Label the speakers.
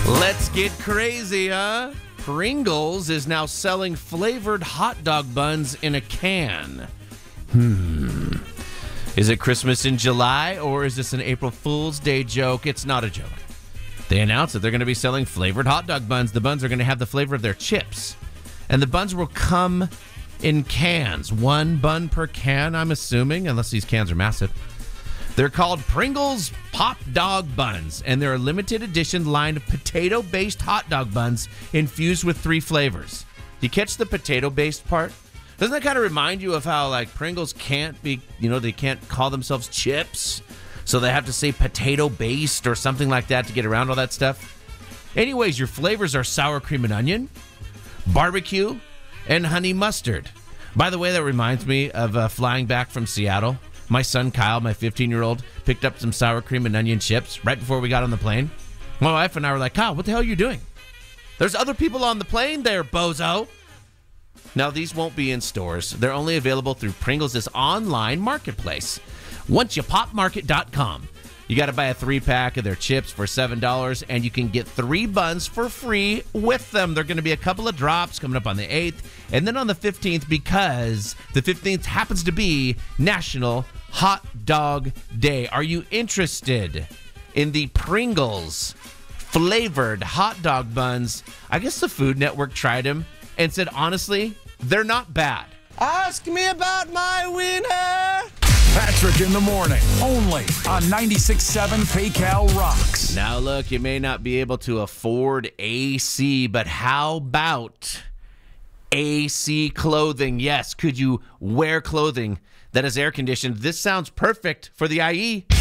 Speaker 1: Let's get crazy, huh? Pringles is now selling flavored hot dog buns in a can. Is it Christmas in July, or is this an April Fool's Day joke? It's not a joke. They announced that they're going to be selling flavored hot dog buns. The buns are going to have the flavor of their chips. And the buns will come in cans. One bun per can, I'm assuming, unless these cans are massive. They're called Pringles Pop Dog Buns, and they're a limited edition line of potato-based hot dog buns infused with 3 flavors. Do you catch the potato-based part? Doesn't that kind of remind you of how, like, Pringles can't be, they can't call themselves chips, so they have to say potato-based or something like that to get around all that stuff? Anyways, your flavors are sour cream and onion, barbecue, and honey mustard. By the way, that reminds me of flying back from Seattle. My son Kyle, my 15-year-old, picked up some sour cream and onion chips right before we got on the plane. My wife and I were like, Kyle, what the hell are you doing? There's other people on the plane there, bozo. Now, these won't be in stores. They're only available through Pringles' online marketplace. OnceYouPopMarket.com. You got to buy a 3-pack of their chips for $7, and you can get 3 buns for free with them. There are going to be a couple of drops coming up on the 8th, and then on the 15th, because the 15th happens to be National Hot Dog Day. Are you interested in the Pringles flavored hot dog buns? I guess the Food Network tried them and said, honestly, they're not bad.
Speaker 2: Ask me about my winner.
Speaker 3: Patrick in the morning, only on 96.7 PayCal Rocks.
Speaker 1: Now, look, you may not be able to afford AC, but how about AC clothing? Yes, could you wear clothing that is air conditioned? This sounds perfect for the IE.